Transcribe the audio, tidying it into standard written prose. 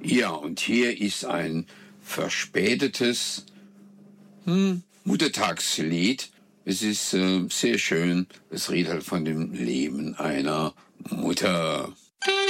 Ja, und hier ist ein verspätetes Muttertagslied. Es ist sehr schön. Es redet halt von dem Leben einer Mutter.